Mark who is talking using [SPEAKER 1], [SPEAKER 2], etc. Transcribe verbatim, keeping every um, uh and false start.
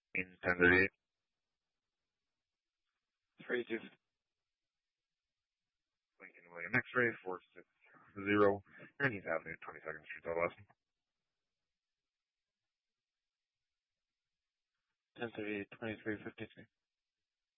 [SPEAKER 1] in ten thirty-eight.
[SPEAKER 2] Three two.
[SPEAKER 1] Lincoln William X-ray four six zero, nineteenth Avenue, twenty-second Street, Southwest.
[SPEAKER 2] ten thirty-eight, twenty-three fifty-three.